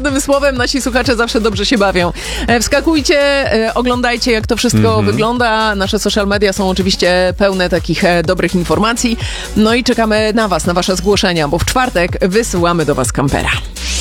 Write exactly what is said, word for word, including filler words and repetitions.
Jednym słowem, nasi słuchacze zawsze dobrze się bawią. E, Wskakujcie, e, oglądajcie, jak to wszystko Mhm. wygląda. Nasze social media są oczywiście pełne takich e, dobrych informacji. No i czekamy na was, na wasze zgłoszenia, bo w czwartek wysyłamy do was kampera.